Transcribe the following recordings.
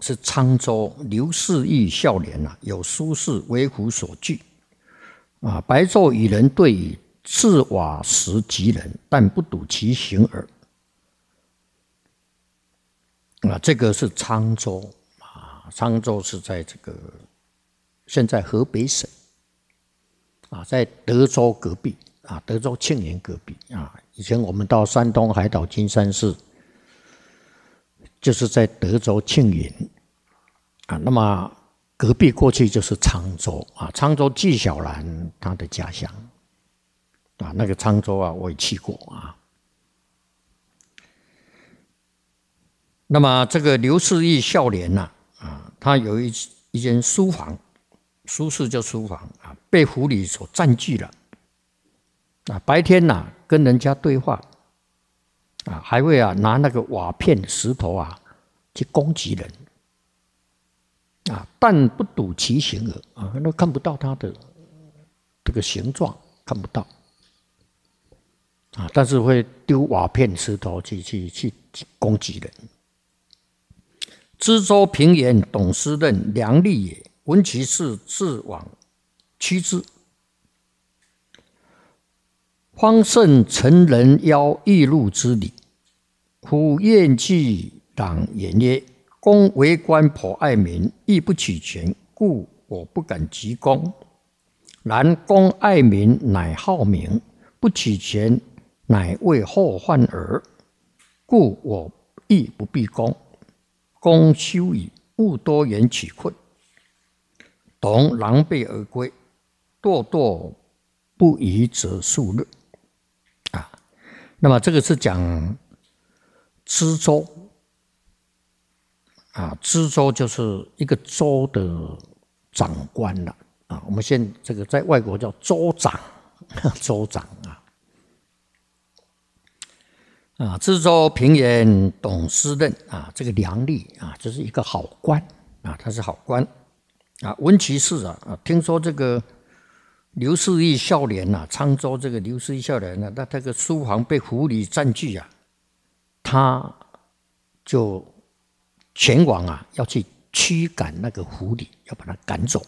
是沧州刘氏义孝廉啊，有苏轼为虎所惧啊。白昼与人对语，赤瓦时及人，但不睹其形耳。啊，这个是沧州啊，沧州是在这个现在河北省啊，在德州隔壁啊，德州庆云隔壁啊。以前我们到山东海岛金山寺，就是在德州庆云啊。那么隔壁过去就是沧州啊，沧州纪晓岚他的家乡啊，那个沧州啊，我也去过啊。那么这个刘氏义孝廉呐，他有一间书房，苏轼叫书房啊，被狐狸所占据了啊。白天呐，跟人家对话啊，还会拿那个瓦片、石头去攻击人啊，但不睹其形耳啊，那看不到他的这个形状，看不到啊，但是会丢瓦片、石头去攻击人。知州平原董司任良吏也，闻其事，自往驱之。方胜成人妖易怒之理，夫厌惧攘言曰：公为官颇爱民，亦不取权，故我不敢急公。然公爱民，乃好名；不取权，乃为后患耳。故我亦不避公。公羞矣，勿多言取困，董狼狈而归，咄咄不已者数日啊。那么这个是讲知州啊，知州就是一个州的长官了啊。我们现在这个在外国叫州长，州长啊，知州平原董司任啊，这个良吏啊，就是一个好官啊，他是好官啊。闻其事听说这个刘氏义孝廉沧州这个刘氏义孝廉那这个书房被狐狸占据他就前往要去驱赶那个狐狸，要把它赶走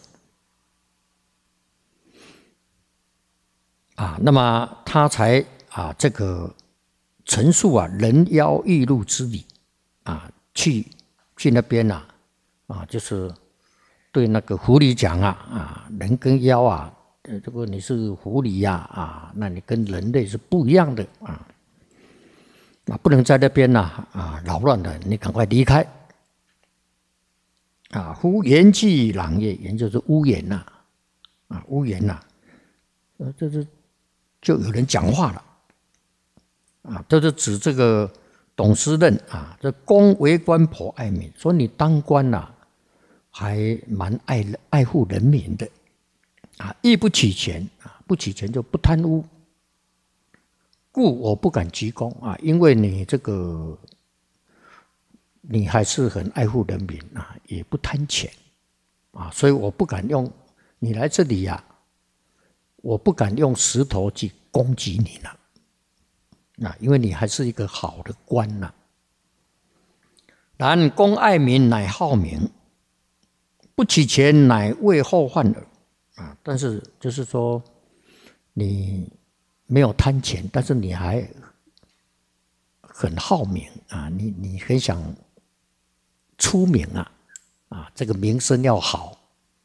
啊。那么他才这个陈述人妖易怒之理去那边就是对那个狐狸讲人跟妖如果你是狐狸那你跟人类是不一样的不能在那边扰乱的，你赶快离开夫言既朗也，言就是污言污言这就有人讲话了这是指这个董司任这公为官颇爱民，说你当官还蛮爱护人民的亦不取权不取权就不贪污，故我不敢居功因为你这个你还是很爱护人民也不贪钱所以我不敢用你来这里我不敢用石头去攻击你了因为你还是一个好的官然公爱民，乃好名；不取钱，乃为后患耳但是就是说，你没有贪钱，但是你还很好名你很想出名这个名声要好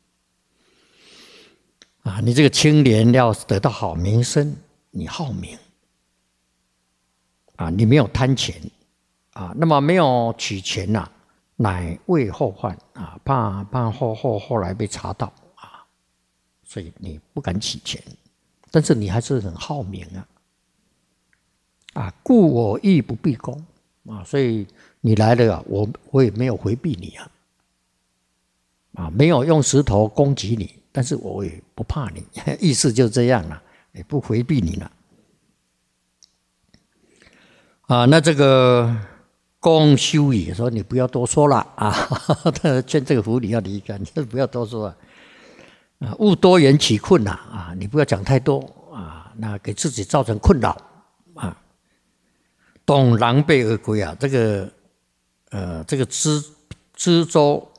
你这个青年要得到好名声，你好名你没有贪钱那么没有取钱乃为后患怕后来被查到所以你不敢取钱，但是你还是很好名故我亦不避公所以你来了我也没有回避你没有用石头攻击你，但是我也不怕你，意思就这样了，也不回避你了那这个公羞矣，说你不要多说了劝这个狐狸要离开，你不要多说勿多言起困你不要讲太多那给自己造成困扰董狼狈而归这个知州